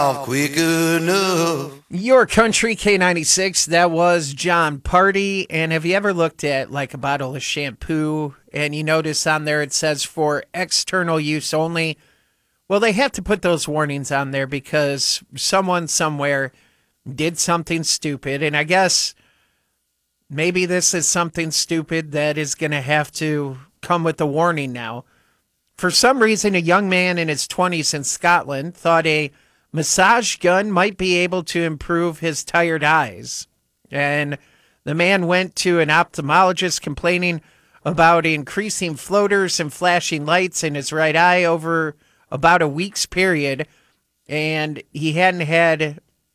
quick enough. Your Country K96, that was John Party. And have you ever looked at like a bottle of shampoo and you notice on there it says for external use only? Well, they have to put those warnings on there because someone somewhere did something stupid. And I guess maybe this is something stupid that is going to have to come with a warning now. For some reason, a young man in his 20s in Scotland thought a massage gun might be able to improve his tired eyes. And the man went to an ophthalmologist complaining about increasing floaters and flashing lights in his right eye over about a week's period. And he hadn't had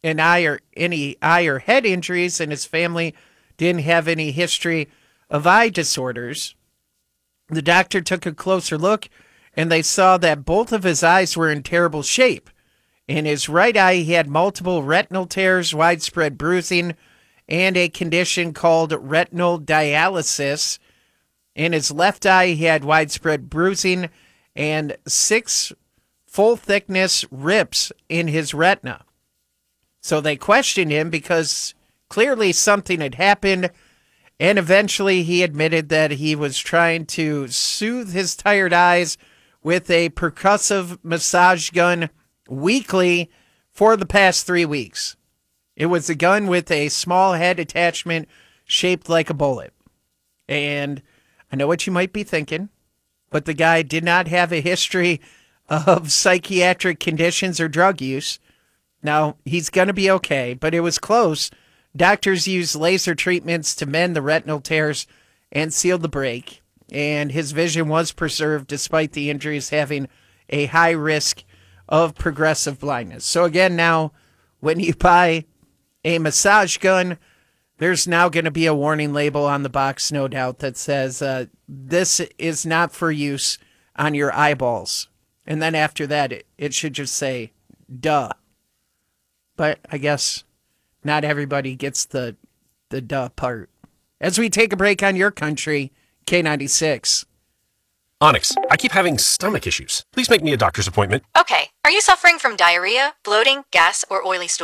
any eye or head injuries, and his family didn't have any history of eye disorders. The doctor took a closer look, and they saw that both of his eyes were in terrible shape. In his right eye, he had multiple retinal tears, widespread bruising, and a condition called retinal dialysis. In his left eye, he had widespread bruising and 6 full-thickness rips in his retina. So they questioned him because clearly something had happened, and eventually he admitted that he was trying to soothe his tired eyes with a percussive massage gun weekly for the past 3 weeks. It was a gun with a small head attachment shaped like a bullet. And I know what you might be thinking, but the guy did not have a history of psychiatric conditions or drug use. Now, he's going to be okay, but it was close. Doctors used laser treatments to mend the retinal tears and seal the break, and his vision was preserved despite the injuries having a high risk of progressive blindness. So again, now, when you buy a massage gun, there's now going to be a warning label on the box, no doubt, that says, this is not for use on your eyeballs. And then after that, it should just say, duh. But I guess not everybody gets the duh part. As we take a break on Your Country, K96. Onyx, I keep having stomach issues. Please make me a doctor's appointment. Okay. Are you suffering from diarrhea, bloating, gas, or oily stool?